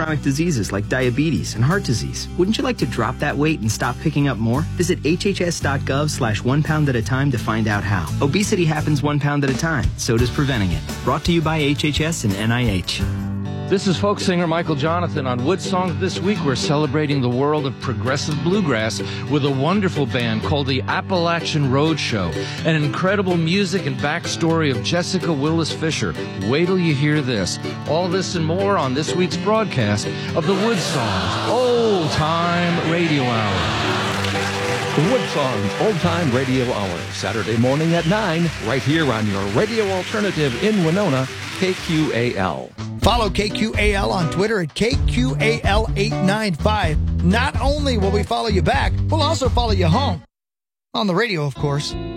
chronic diseases like diabetes and heart disease. Wouldn't you like to drop that weight and stop picking up more? Visit hhs.gov/1 pound at a time to find out how. Obesity happens 1 pound at a time. So does preventing it. Brought to you by HHS and NIH. This is folk singer Michael Jonathan. On Wood Songs this week, we're celebrating the world of progressive bluegrass with a wonderful band called the Appalachian Roadshow. An incredible music and backstory of Jessica Willis Fisher. Wait till you hear this. All this and more on this week's broadcast of the Wood Songs Old Time Radio Hour. Wood Songs Old Time Radio Hour, Saturday morning at 9, right here on your radio alternative in Winona, KQAL. Follow KQAL on Twitter at KQAL895. Not only will we follow you back, we'll also follow you home. On the radio, of course.